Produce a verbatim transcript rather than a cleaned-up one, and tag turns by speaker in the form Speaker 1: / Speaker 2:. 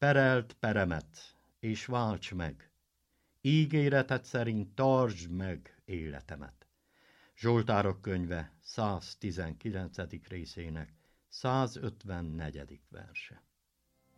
Speaker 1: perelt peremet, és válts meg. Ígéreted szerint tartsd meg életemet. Zsoltárok könyve száztizenkilencedik részének százötvennegyedik verse.